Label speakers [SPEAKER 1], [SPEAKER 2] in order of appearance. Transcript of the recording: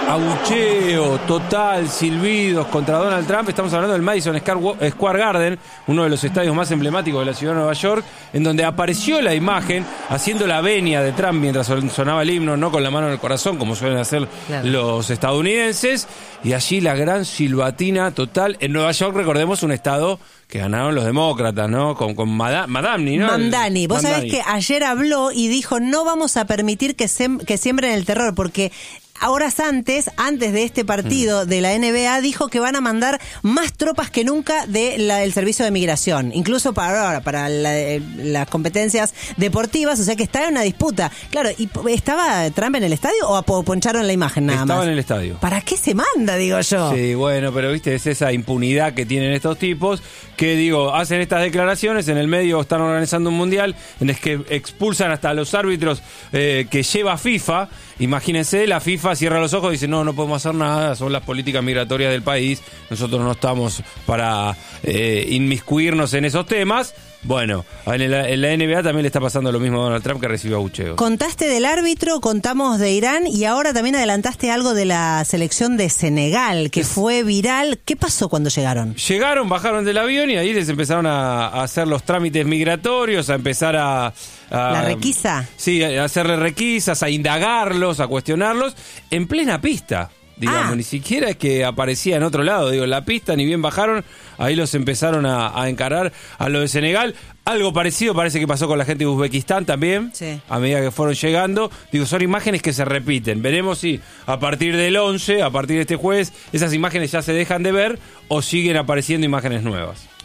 [SPEAKER 1] Abucheo total, silbidos contra Donald Trump. Estamos hablando del Madison Square Garden, uno de los estadios más emblemáticos de la ciudad de Nueva York, en donde apareció la imagen haciendo la venia de Trump mientras sonaba el himno, no con la mano en el corazón, como suelen hacer los estadounidenses. Y allí la gran silbatina total. En Nueva York, recordemos, un estado que ganaron los demócratas, ¿no? Con Mamdani, ¿no?
[SPEAKER 2] Mamdani. Vos sabés que ayer habló y dijo, no vamos a permitir que siembren el terror, porque horas antes de este partido de la NBA, dijo que van a mandar más tropas que nunca del servicio de migración, incluso para las competencias deportivas, o sea que está en una disputa. Claro, ¿y estaba Trump en el estadio o poncharon la imagen nada más?
[SPEAKER 1] Estaba en el estadio.
[SPEAKER 2] ¿Para qué se manda, digo yo?
[SPEAKER 1] Sí, bueno, pero viste, es esa impunidad que tienen estos tipos, que digo, hacen estas declaraciones, en el medio están organizando un mundial, en el que expulsan hasta a los árbitros que lleva FIFA. Imagínense, la FIFA cierra los ojos y dice, no podemos hacer nada, son las políticas migratorias del país, nosotros no estamos para inmiscuirnos en esos temas. Bueno, en la NBA también le está pasando lo mismo a Donald Trump, que recibió abucheos.
[SPEAKER 2] Contaste del árbitro, contamos de Irán y ahora también adelantaste algo de la selección de Senegal, que fue viral. ¿Qué pasó cuando llegaron?
[SPEAKER 1] Bajaron del avión y ahí les empezaron a hacer los trámites migratorios, a empezar
[SPEAKER 2] ¿la requisa?
[SPEAKER 1] Sí, a hacerle requisas, a indagarlos, a cuestionarlos, en plena pista. Digamos, ni siquiera es que aparecía en otro lado, digo, en la pista, ni bien bajaron, ahí los empezaron a encarar a lo de Senegal. Algo parecido parece que pasó con la gente de Uzbekistán también, a medida que fueron llegando. Digo, son imágenes que se repiten. Veremos si a partir del 11, a partir de este jueves, esas imágenes ya se dejan de ver o siguen apareciendo imágenes nuevas.